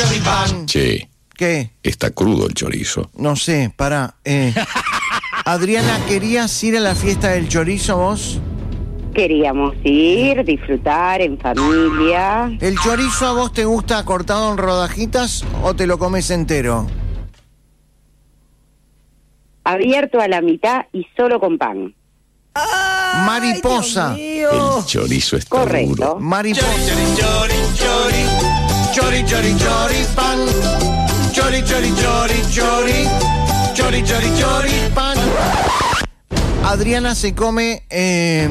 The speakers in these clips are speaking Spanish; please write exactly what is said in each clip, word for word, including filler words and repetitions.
choripán. Che, ¿Qué? está crudo el chorizo. No sé, pará. Eh. Adriana, ¿querías ir a la fiesta del chorizo vos? Queríamos ir, disfrutar en familia. ¿El chorizo a vos te gusta cortado en rodajitas o te lo comes entero? Abierto a la mitad y solo con pan. Ay, Mariposa. Dios mío. El chorizo está Correcto. duro. Mariposa. Chori, chori, Chori, chori, chori, pan. Chori, chori, chori, chori. Chori, chori, chori, pan. Adriana se come... Eh,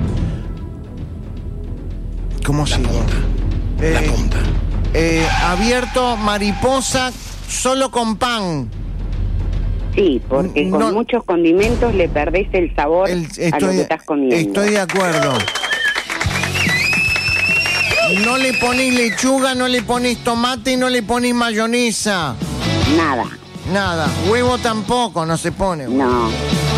¿Cómo se llama? La Eh, punta. eh, abierto, mariposa, solo con pan. Sí, porque con No. muchos condimentos le perdés el sabor El- a lo que estoy, estás comiendo. estoy de acuerdo. No le pones lechuga, no le pones tomate, no le pones mayonesa. Nada, Nada. Huevo tampoco, no se pone. no.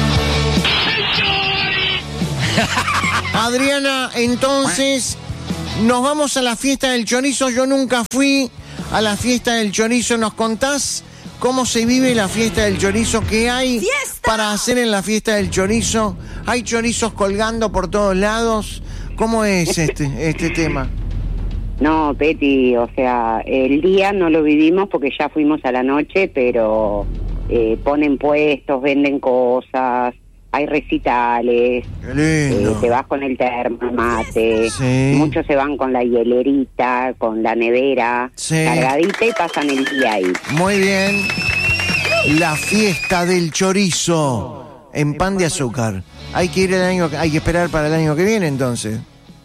Adriana, entonces, nos vamos a la fiesta del chorizo. Yo nunca fui a la fiesta del chorizo. ¿Nos contás cómo se vive la fiesta del chorizo? ¿Qué hay ¡Fiesta! para hacer en la fiesta del chorizo? ¿Hay chorizos colgando por todos lados? ¿Cómo es este, este tema? No, Peti, o sea, el día no lo vivimos porque ya fuimos a la noche, pero eh, ponen puestos, venden cosas, hay recitales, Qué eh, lindo. te vas con el termo, mate, Sí. muchos se van con la hielerita, con la nevera, Sí. cargadita y pasan el día ahí. Muy bien. La fiesta del chorizo en pan de azúcar. Hay que ir el año, hay que esperar para el año que viene entonces.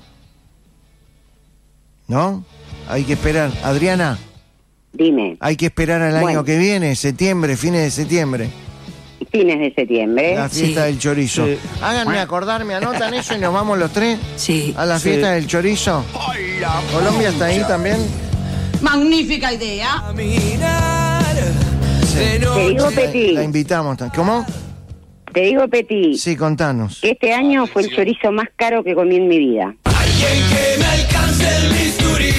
¿No? Hay que esperar. Adriana, Dime, hay que esperar al año Bueno. que viene, septiembre, fines de septiembre. fines de septiembre. La fiesta Sí. del chorizo. Sí. Háganme acordar, me anotan eso y nos vamos los tres Sí. a la Sí. fiesta del chorizo. Colombia está ahí también. Magnífica idea. Mirar de Te digo, noche. Peti, La invitamos. ¿Cómo? te digo, Peti, Sí, contanos. que este año fue el chorizo más caro que comí en mi vida. Alguien que me alcance el bisturí.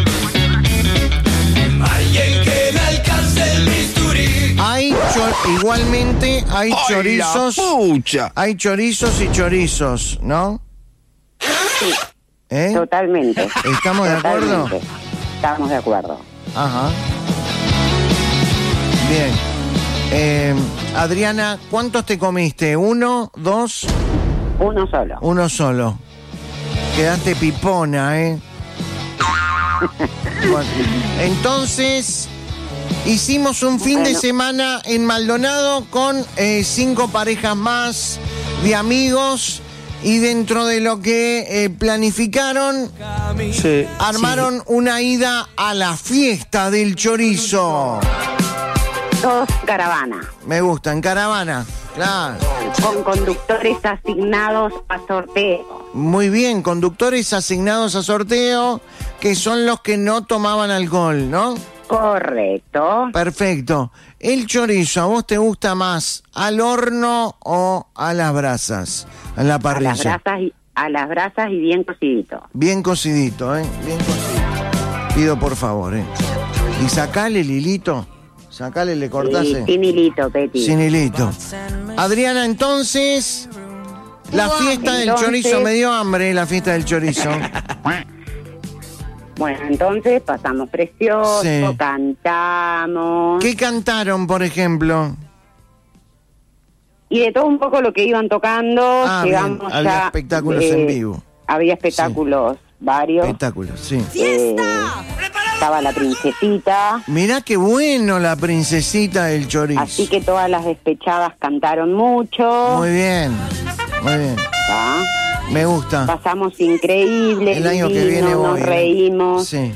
Alguien que me alcance el bisturí. Hay cho- igualmente hay chorizos, ¡Pucha! hay chorizos y chorizos, ¿no? ¿Eh? Totalmente. ¿Estamos de acuerdo? Totalmente. Estamos de acuerdo. Ajá. Bien. Eh, Adriana, ¿cuántos te comiste? ¿Uno, dos? Uno solo. Uno solo. Quedaste pipona, ¿eh? Bueno, entonces, hicimos un fin de Bueno. semana en Maldonado con eh, cinco parejas más de amigos y dentro de lo que eh, planificaron, Sí. armaron una ida a la fiesta del chorizo. Dos caravanas. Me gusta, en caravana, claro. Con conductores asignados a sorteo. Muy bien, conductores asignados a sorteo, que son los que no tomaban alcohol, ¿no? Correcto. Perfecto. El chorizo, ¿a vos te gusta más al horno o a las brasas? A la A parrilla. las brasas y, a las brasas y bien cocidito. Bien cocidito, ¿eh? Bien cocidito. Pido por favor, ¿eh? Y sacale, Lilito. Sacale, le cortás. Y eh. sin hilito, Peti. Sin hilito. Adriana, entonces, la fiesta del Entonces- chorizo, me dio hambre la fiesta del chorizo. Bueno, entonces pasamos precioso, Sí. cantamos. ¿Qué cantaron, por ejemplo? Y de todo un poco lo que iban tocando, Ah, bien, llegamos había ya, espectáculos eh, en vivo. Había espectáculos varios. Espectáculos, sí. Eh, estaba la princesita, Mirá qué bueno la princesita del chorizo. así que todas las despechadas cantaron mucho. Muy bien, muy bien. ¿tá? Me gusta. Pasamos increíble, El año que divino, viene voy. nos ¿eh? reímos. Sí.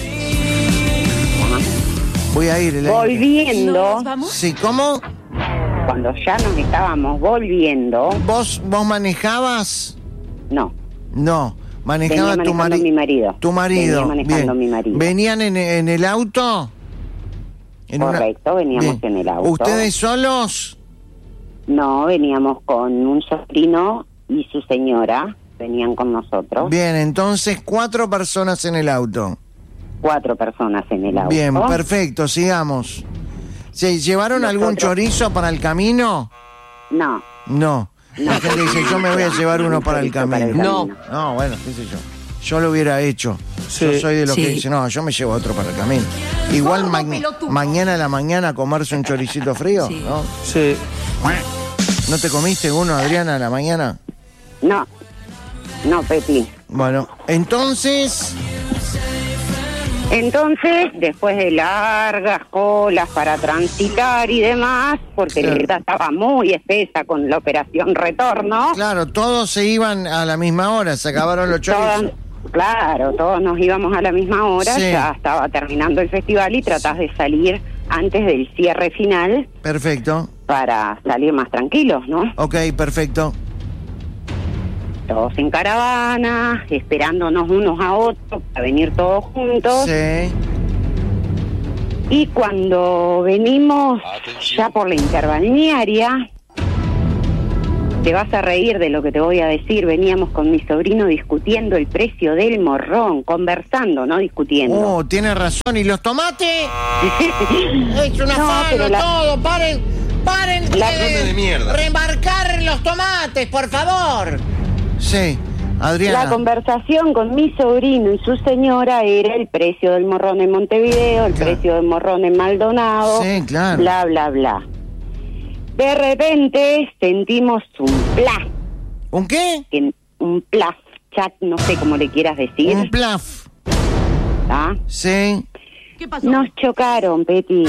Voy a ir el año que- Volviendo, ¿Vamos? Sí, ¿cómo? cuando ya nos estábamos volviendo, ¿Vos, vos manejabas? no, No, manejaba venía tu manejando marido. mi marido. Tu marido. Venía manejando Bien. mi marido. ¿Venían en, en el auto? En una- Correcto, veníamos Bien. en el auto. ¿Ustedes solos? No, veníamos con un sobrino y su señora, venían con nosotros. Bien, entonces cuatro personas en el auto. cuatro personas en el auto. Bien, perfecto, sigamos. ¿Se llevaron algún Nosotros- chorizo para el camino? No. No. La gente dice, yo me voy a llevar uno para el Chorizo para el camino. camino. No, bueno, qué sé yo. Yo lo hubiera hecho. Sí. Yo soy de los Sí. que dice, no, yo me llevo otro para el camino. Igual ma- pelotudo. mañana a la mañana comerse un choricito frío, Sí. ¿no? Sí. ¿No te comiste uno, Adriana, a la mañana? No. No, Peti. Bueno, entonces, Entonces, después de largas colas para transitar y demás, porque Claro. la verdad estaba muy espesa con la operación retorno, claro, todos se iban a la misma hora, se acabaron los todas- chorizos. claro, todos nos íbamos a la misma hora, Sí. ya estaba terminando el festival y tratás de salir antes del cierre final Perfecto. para salir más tranquilos, ¿no? Ok, perfecto. Todos en caravana, esperándonos unos a otros para venir todos juntos. Sí. Y cuando venimos ya por la interbalnearia, te vas a reír de lo que te voy a decir. Veníamos con mi sobrino discutiendo el precio del morrón, conversando, no discutiendo. Oh, tiene razón. ¿Y los tomates? Es una No, afano pero la- todo. Paren, paren. La- de, de mierda. Remarcar los tomates, por favor. Sí, Adriana. La conversación con mi sobrino y su señora era el precio del morrón en Montevideo, el Claro. precio del morrón en Maldonado, Sí, claro. bla, bla, bla. De repente sentimos un plaf, ¿Un qué? que- un plaf, chat, no sé cómo le quieras decir, Un plaf. ¿ah? Sí. ¿Qué pasó? Nos chocaron, Peti,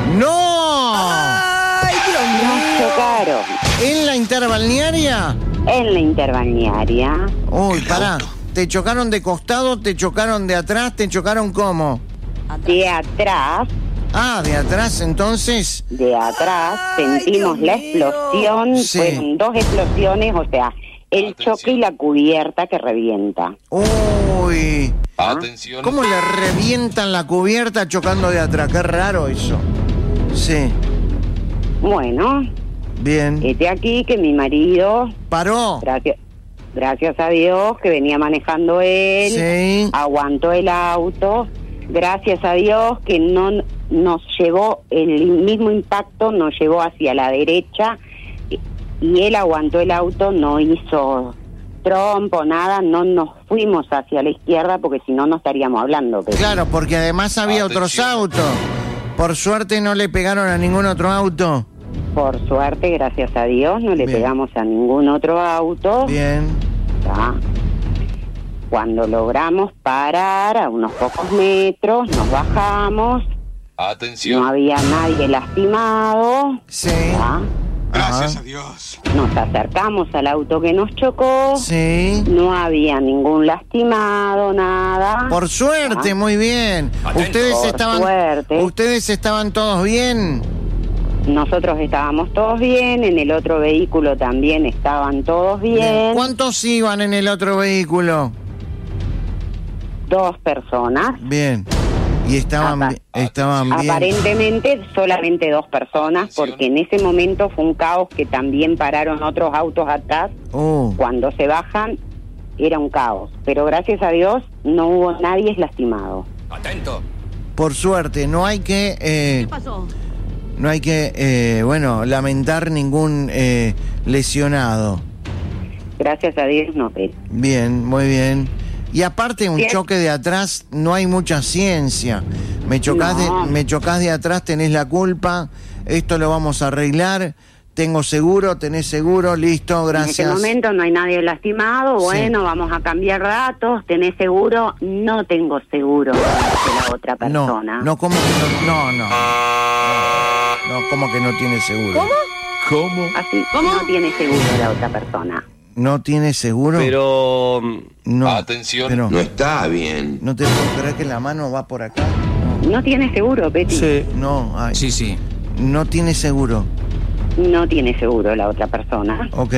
¡No! ¡Ay, Dios nos mío! chocaron ¿En la interbalnearia? en la interbalnearia. Uy, pará. ¿Te chocaron de costado? ¿Te chocaron de atrás? ¿Te chocaron cómo? De atrás, Ah, de atrás, entonces. de atrás, Ay, sentimos Dios la mío. explosión, Sí. fueron dos explosiones, o sea, el choque y la cubierta que revienta. Uy. Atención. ¿Cómo le revientan la cubierta chocando de atrás? Qué raro eso. Sí. Bueno, Bien. este aquí que mi marido, Paró. gracias, gracias a Dios, que venía manejando él, Sí. aguantó el auto, gracias a Dios que no nos llevó, el mismo impacto nos llevó hacia la derecha y, y él aguantó el auto, no hizo trompo, nada, no nos fuimos hacia la izquierda porque si no no estaríamos hablando. Pero Claro, porque además había otros Atención. autos. Por suerte no le pegaron a ningún otro auto. por suerte, gracias a Dios, no le Bien. pegamos a ningún otro auto. Bien. ¿tá? Cuando logramos parar a unos pocos metros, nos bajamos, no Atención. había nadie lastimado, Sí. ¿tá? Gracias Ajá. a Dios. Nos acercamos al auto que nos chocó, Sí. no había ningún lastimado, nada. Por suerte, ¿tá? muy bien. Atento. Ustedes Por estaban suerte. Ustedes estaban todos bien. Nosotros estábamos todos bien, en el otro vehículo también estaban todos bien. ¿Cuántos iban en el otro vehículo? Dos personas. Bien. Y estaban Apa- bi- estaban bien. Aparentemente solamente dos personas, porque en ese momento fue un caos que también pararon otros autos atrás. Uh, Cuando se bajan era un caos, pero gracias a Dios no hubo nadie lastimado. Atento. por suerte, no hay que eh, ¿Qué pasó? no hay que eh, bueno, lamentar ningún eh, lesionado. Gracias a Dios no, pero Bien, muy bien. Y aparte un Bien. choque de atrás no hay mucha ciencia. Me chocás No. de me chocás de atrás, tenés la culpa. Esto lo vamos a arreglar. Tengo seguro, tenés seguro, listo, en este gracias. momento no hay nadie lastimado. Sí. Bueno, vamos a cambiar datos. ¿Tenés seguro? No tengo seguro de la otra No, persona. no, ¿cómo que no? No, no. No, ¿cómo que no tiene seguro? ¿Cómo? ¿Cómo? Así, ¿Cómo? no tiene seguro la otra persona. ¿No tiene seguro? Pero. no. Atención. Pero, No está bien. ¿no te puedo creer que la mano va por acá? No tiene seguro, Peti. Sí. No, ay, Sí, sí. no tiene seguro. No tiene seguro la otra persona. Ok.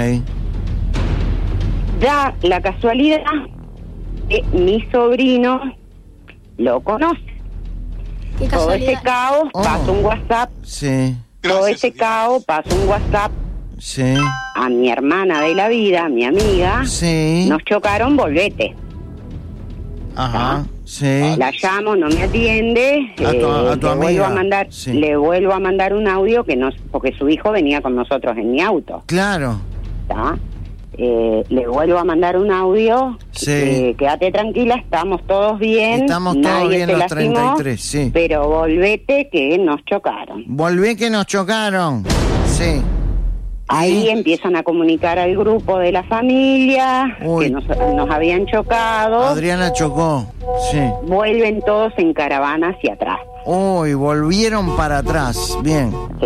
Da la casualidad que mi sobrino lo conoce. ¿Qué Todo ese casualidad? caos Oh. pasa un WhatsApp. Sí, Todo ese caos pasa un WhatsApp sí, a mi hermana de la vida, mi amiga. sí. Nos chocaron, volvete. Ajá, ¿Ah? Sí. La llamo, no me atiende, A tu- a tu le vuelvo amiga. a mandar, Sí. le vuelvo a mandar un audio que no, porque su hijo venía con nosotros en mi auto, Claro. ¿está? Eh, le vuelvo a mandar un audio, Sí. eh, quédate tranquila, estamos todos bien, Estamos todos nadie bien se los lastimó, treinta y tres, sí. pero volvete que nos chocaron. Volví que nos chocaron. Sí. Ahí empiezan a comunicar al grupo de la familia Uy. que nos, nos habían chocado. Adriana chocó. Sí. Vuelven todos en caravana hacia atrás. Uy, volvieron para atrás. Bien. Sí.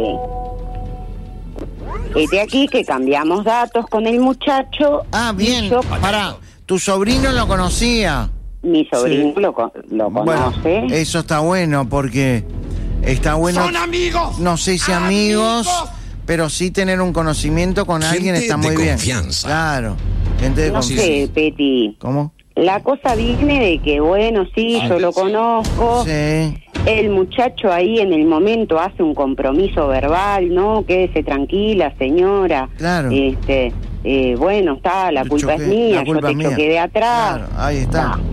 Es de aquí que cambiamos datos con el muchacho. Ah, bien. y yo- Pará, tu sobrino lo conocía. mi sobrino Sí. lo, co- lo Bueno, conoce. eso está bueno porque está bueno. ¡Son amigos! No sé si amigos, pero sí tener un conocimiento con alguien Gente está muy de bien. confianza. Claro. Gente de no confianza. sé, Peti. ¿Cómo? La cosa viene de que, bueno, sí, yo lo conozco. Sí. El muchacho ahí en el momento hace un compromiso verbal, ¿no? Quédese tranquila, señora. Claro. Este, eh, bueno, está, la Yo culpa choqué, es mía, la culpa yo te es mía. choqué de atrás. Claro, ahí está. Ah.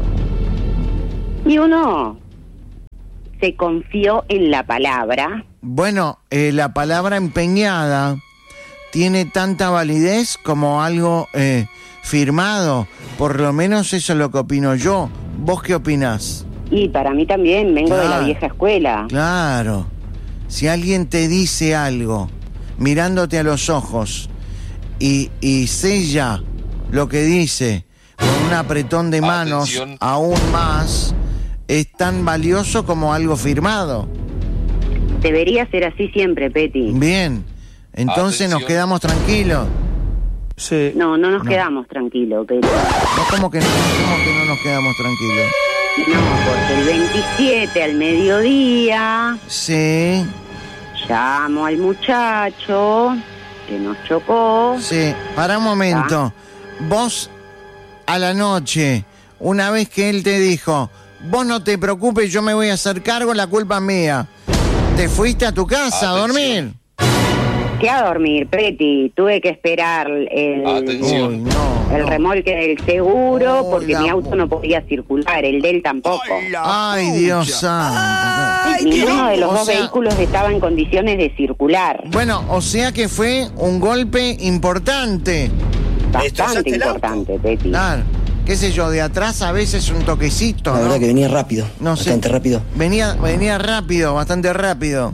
Y uno se confió en la palabra. Bueno, eh, la palabra empeñada tiene tanta validez como algo eh, firmado. Por lo menos eso es lo que opino yo. ¿Vos qué opinás? Y para mí también, vengo de la Claro. vieja escuela. Claro. Si alguien te dice algo, mirándote a los ojos, y, y sella lo que dice con un apretón de manos Atención. aún más, es tan valioso como algo firmado. Debería ser así siempre, Peti. Bien. Entonces nos Atención. quedamos tranquilos. Sí. No, no nos No. quedamos tranquilos, Peti. No, ¿cómo que no, cómo que no nos quedamos tranquilos? No, porque el veintisiete al mediodía Sí, llamo al muchacho que nos chocó. sí. Para un momento. Vos, a la noche, una vez que él te dijo, vos no te preocupes, yo me voy a hacer cargo, la culpa es mía. ¿Te fuiste a tu casa a Atención. dormir? ¿Qué a dormir, Peti? Tuve que esperar el, Atención. Uy, no. el no. remolque del seguro Uy, porque la mi auto pu- no podía circular, el de él tampoco. Ay, Dios santo. Ninguno de los O dos sea- vehículos estaba en condiciones de circular. Bueno, o sea que fue un golpe importante. Bastante importante, Peti. Claro. Qué sé yo, de atrás a veces un toquecito, La ¿no? verdad que venía rápido, No sé. bastante rápido. Venía, venía rápido, bastante rápido.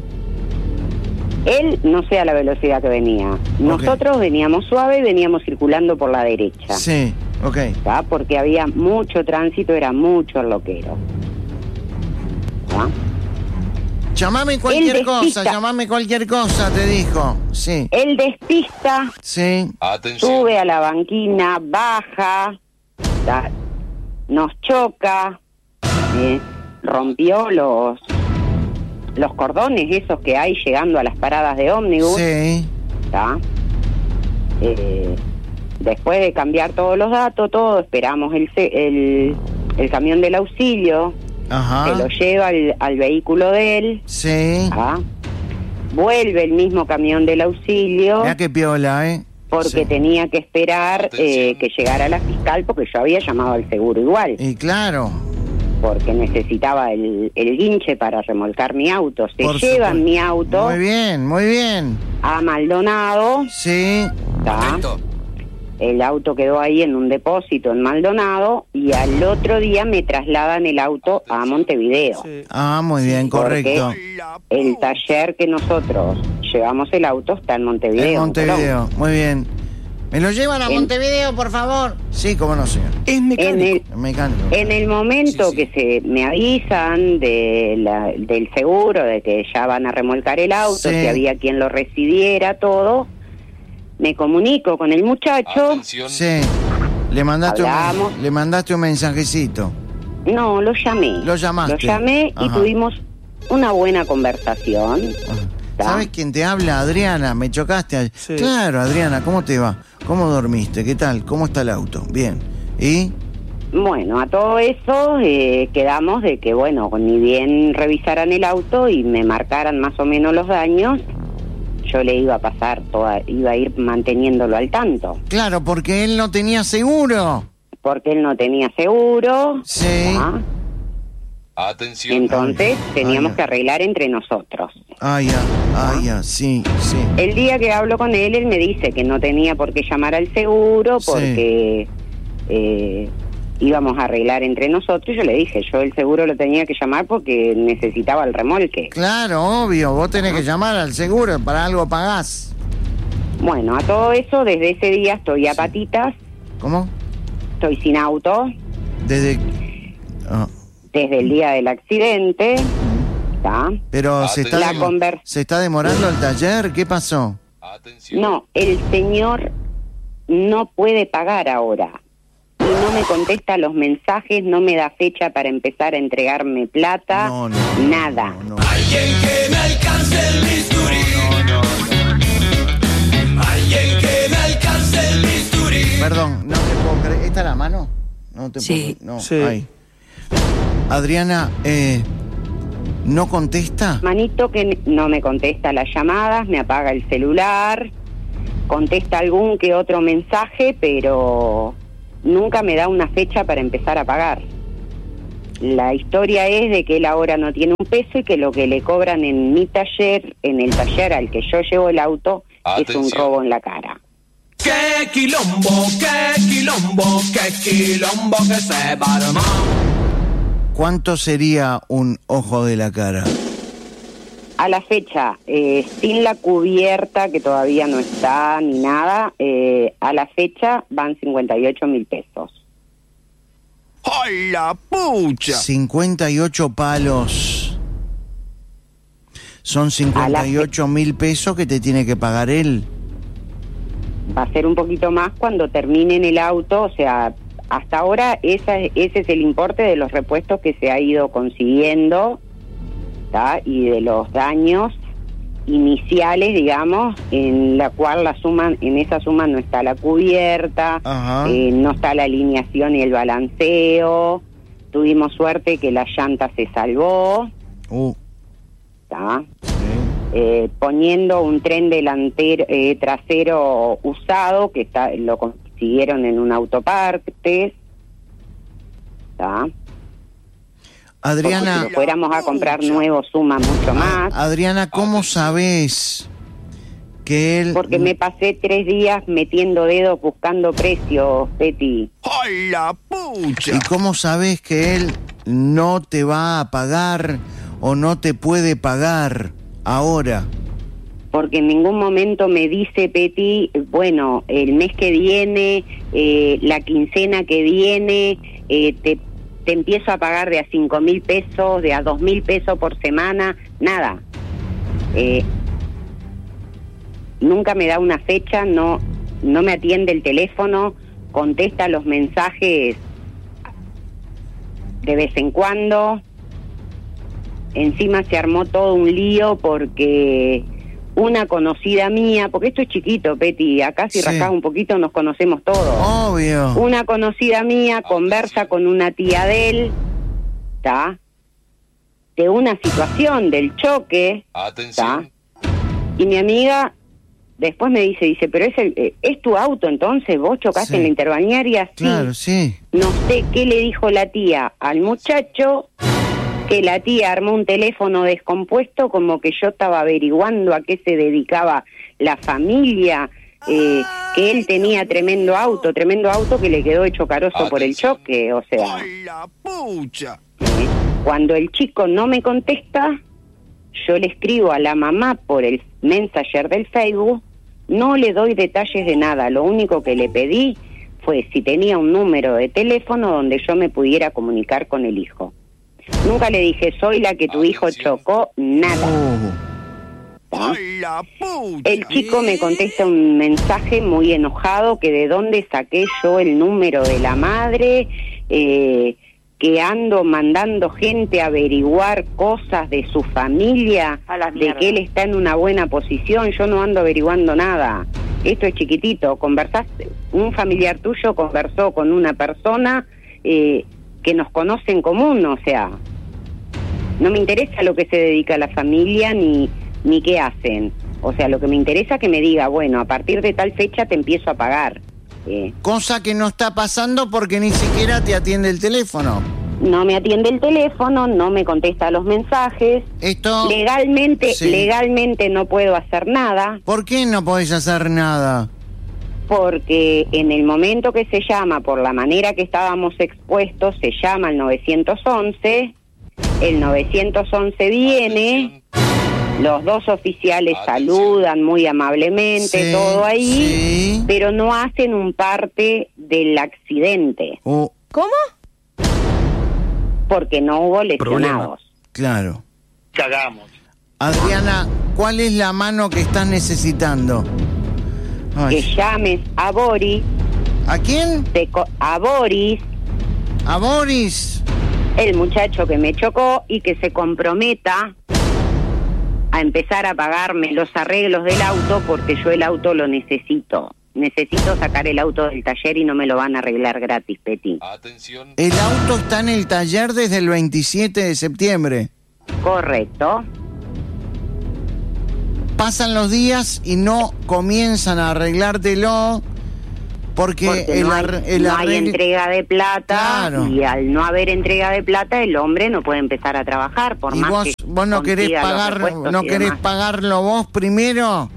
Él no sé a la velocidad que venía. Nosotros veníamos suave y veníamos circulando por la derecha. Sí, ok. ¿Tá? Porque había mucho tránsito, era mucho el loquero. ¿Tá? Llamame cualquier Él despista. cosa, llamame cualquier cosa, te dijo. Sí, Él despista, sí. Atención. sube a la banquina, baja, ¿tá? Nos choca, ¿sí? Rompió los los cordones esos que hay llegando a las paradas de ómnibus. Sí, ¿tá? Eh, después de cambiar todos los datos, todo, esperamos el, ce- el, el camión del auxilio, ajá. se lo lleva al, al vehículo de él, Sí. ¿tá? Vuelve el mismo camión del auxilio Mira qué piola, ¿eh? porque Sí. tenía que esperar eh, Atención. que llegara la fiscal porque yo había llamado al seguro igual, Y claro, porque necesitaba el, el guinche para remolcar mi auto. Se por llevan supuesto. mi auto Muy bien, muy bien. a Maldonado, Sí, ¿tá? Atento. El auto quedó ahí en un depósito en Maldonado y al otro día me trasladan el auto a Montevideo. Sí. ah, muy bien, Porque correcto. el taller que nosotros llevamos el auto está en Montevideo. En Montevideo, muy bien. ¿Me lo llevan a En- Montevideo, por favor? Sí, cómo no, señor. Es En mecánico. el, El mecánico. en el momento Sí, sí. que se me avisan de la- del seguro, de que ya van a remolcar el auto, Sí. si había quien lo recibiera, todo, me comunico con el muchacho. Atención. Sí. Le mandaste, Hablamos. un, le mandaste un mensajecito. No, lo llamé. Lo llamaste. Lo llamé y Ajá. tuvimos una buena conversación. Ajá. ¿Tá? ¿Sabes quién te habla? Adriana, me chocaste. a- Sí. Claro, Adriana, ¿cómo te va? ¿Cómo dormiste? ¿Qué tal? ¿Cómo está el auto? Bien. ¿Y? Bueno, a todo eso eh, quedamos de que, bueno, ni bien revisaran el auto y me marcaran más o menos los daños, yo le iba a pasar toda, iba a ir manteniéndolo al tanto, Claro, porque él no tenía seguro. porque él no tenía seguro, Sí. ¿tá? Atención. Entonces Ay, teníamos ay, que arreglar entre nosotros. Ah, ya, ah, ya, sí, sí. El día que hablo con él, él me dice que no tenía por qué llamar al seguro Sí. porque eh, íbamos a arreglar entre nosotros. Yo le dije, yo el seguro lo tenía que llamar porque necesitaba el remolque. Claro, obvio, vos tenés que llamar al seguro, para algo pagás. Bueno, a todo eso, desde ese día estoy a patitas, ¿Cómo? estoy sin auto, Desde... ah, desde el día del accidente, ¿está? pero se está, La demo- conver- se está demorando el taller, ¿qué pasó? Atención. No, el señor no puede pagar ahora. Y no me contesta los mensajes, no me da fecha para empezar a entregarme plata, No, no, nada. No, no. Alguien que me alcance el bisturí. Alguien que me alcance el bisturí. Perdón, no te puedo creer. ¿Esta es la mano? No te Sí. puedo No, Sí. ahí. Adriana, eh, ¿no contesta? Manito que no me contesta las llamadas, me apaga el celular, contesta algún que otro mensaje, pero nunca me da una fecha para empezar a pagar. La historia es de que él ahora no tiene un peso y que lo que le cobran en mi taller, en el taller al que yo llevo el auto, es un Atención. robo en la cara. ¡Qué quilombo, qué quilombo, qué quilombo que se va a armar! ¿Cuánto sería un ojo de la cara? A la fecha, eh, sin la cubierta, que todavía no está ni nada, eh, a la fecha van cincuenta y ocho mil pesos. ¡Ay, la pucha! cincuenta y ocho palos. Son cincuenta y ocho mil pesos que te tiene que pagar él. Va a ser un poquito más cuando termine en el auto, o sea, hasta ahora esa, ese es el importe de los repuestos que se ha ido consiguiendo, ¿tá? Y de los daños iniciales, digamos, en la cual la suma, en esa suma no está la cubierta, Ajá. eh, no está la alineación y el balanceo. Tuvimos suerte que la llanta se salvó, Uh, ¿tá? sí. Eh, poniendo un tren delantero eh, trasero usado que está lo consiguieron en un autopartes, ¿tá? Adriana, Porque si fuéramos a comprar nuevo suma mucho más, Adriana, ¿cómo sabes que él... porque me pasé tres días metiendo dedos buscando precios, Betty. ¡Ay, la pucha! ¿Y cómo sabes que él no te va a pagar o no te puede pagar ahora? Porque en ningún momento me dice Betty, bueno, el mes que viene, eh, la quincena que viene, eh, te, te empiezo a pagar de a cinco mil pesos, de a dos mil pesos por semana, nada. Eh, nunca me da una fecha, no, no me atiende el teléfono, contesta los mensajes de vez en cuando. Encima se armó todo un lío porque una conocida mía, porque esto es chiquito, Peti, acá si Sí. rascás un poquito nos conocemos todos. Obvio. Una conocida mía conversa con una tía de él, ¿está? De una situación, del choque, ¿está? Atención. Y mi amiga después me dice, dice, pero es, el, eh, es tu auto entonces, vos chocaste Sí. en la interbañaria, sí. Claro, sí. No sé qué le dijo la tía al muchacho, que la tía armó un teléfono descompuesto, como que yo estaba averiguando a qué se dedicaba la familia, eh, que él tenía tremendo auto, tremendo auto que le quedó hecho carozo por el Atención. choque, o sea, ¡Ay, la pucha! ¿eh? Cuando el chico no me contesta, yo le escribo a la mamá por el Messenger del Facebook, no le doy detalles de nada, lo único que le pedí fue si tenía un número de teléfono donde yo me pudiera comunicar con el hijo. Nunca le dije, soy la que tu hijo Atención. chocó, nada. Uh, ¿tá? ¡Ay, la pucha! El chico me contesta un mensaje muy enojado que de dónde saqué yo el número de la madre, eh, que ando mandando gente a averiguar cosas de su familia, A la de mierda. que él está en una buena posición, yo no ando averiguando nada. Esto es chiquitito, conversaste, un familiar tuyo conversó con una persona eh, que nos conoce en común, o sea, no me interesa lo que se dedica a la familia ni, ni qué hacen. O sea, lo que me interesa es que me diga, bueno, a partir de tal fecha te empiezo a pagar. Eh, cosa que no está pasando porque ni siquiera te atiende el teléfono. no me atiende el teléfono, no me contesta los mensajes. Esto... Legalmente, Sí. legalmente no puedo hacer nada. ¿Por qué no podés hacer nada? Porque en el momento que se llama, por la manera que estábamos expuestos, se llama el nueve once, el nueve once viene, los dos oficiales Atención. saludan muy amablemente, Sí, todo ahí, sí. pero no hacen un parte del accidente, Oh, ¿Cómo? porque no hubo lesionados. claro. Cagamos. Adriana, ¿cuál es la mano que estás necesitando? Ay. Que llames a Boris, ¿A quién? te co- a Boris, A Boris. el muchacho que me chocó, y que se comprometa a empezar a pagarme los arreglos del auto, porque yo el auto lo necesito. Necesito sacar el auto del taller y no me lo van a arreglar gratis, Peti. Atención. El auto está en el taller desde el veintisiete de septiembre. Correcto. Pasan los días y no comienzan a arreglártelo porque, Porque el, no hay, ar- el no hay arreglo- entrega de plata, Claro. y al no haber entrega de plata, el hombre no puede empezar a trabajar, por y más vos, que vos no querés consiga los pagar, repuestos no y querés demás. pagarlo vos primero.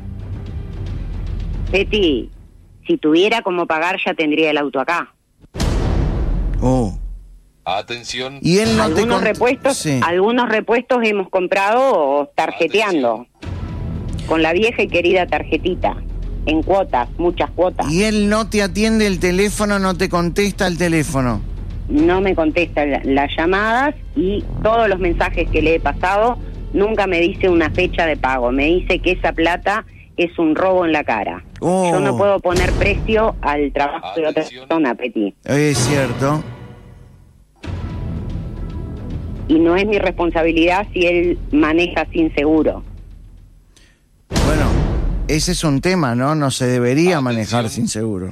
Peti, si tuviera como pagar, ya tendría el auto acá. Oh. Atención. Y él no te Algunos cont- repuestos, Sí. algunos repuestos hemos comprado tarjeteando, con la vieja y querida tarjetita, en cuotas, muchas cuotas. Y él no te atiende el teléfono, no te contesta el teléfono. No me contesta la- las llamadas, y todos los mensajes que le he pasado nunca me dice una fecha de pago. Me dice que esa plata es un robo en la cara. Oh. Yo no puedo poner precio al trabajo de otra Atención. persona, Peti. Es cierto. Y no es mi responsabilidad si él maneja sin seguro. Bueno, ese es un tema, ¿no? No se debería Atención. manejar sin seguro.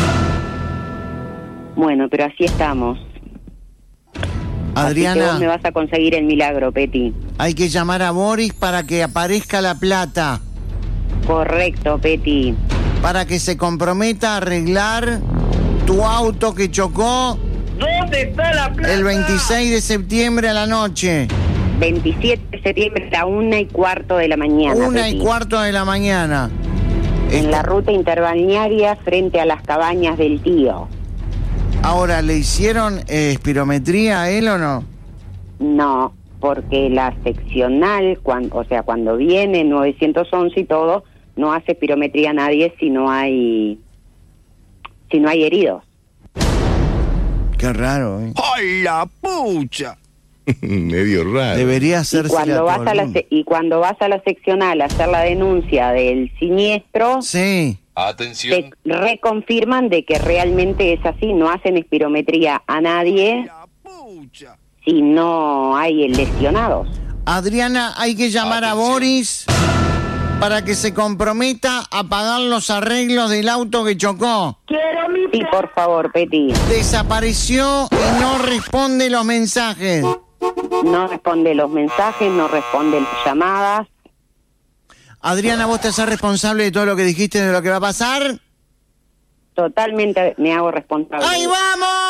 Bueno, pero así estamos. Así que vos me Adriana, vas a conseguir el milagro, Peti. hay que llamar a Boris para que aparezca la plata, Correcto, Peti. para que se comprometa a arreglar tu auto que chocó ¿Dónde está la plata? el veintiséis de septiembre a la noche, veintisiete de septiembre a la una y cuarto de la mañana. una y Peti. cuarto de la mañana. En la Esta- ruta interbalnearia frente a las cabañas del tío. Ahora, ¿le hicieron eh, espirometría a él o no? No, porque la seccional, cuando, o sea, cuando viene nueve once y todo, no hace espirometría a nadie si no hay si no hay heridos. Qué raro, ¿eh? ¡Ay, la pucha! Medio raro. Debería Y hacerse cuando vas a la se- y cuando vas a la seccional a hacer la denuncia del siniestro, Sí. Atención. te reconfirman de que realmente es así, no hacen espirometría a nadie La pucha. si no hay lesionados. Adriana, hay que llamar a Atención. Boris para que se comprometa a pagar los arreglos del auto que chocó. Sí, por favor, Peti. Desapareció y no responde los mensajes. No responde los mensajes, no responde las llamadas. Adriana, ¿vos te haces responsable de todo lo que dijiste, de lo que va a pasar? Totalmente me hago responsable. ¡Ahí vamos!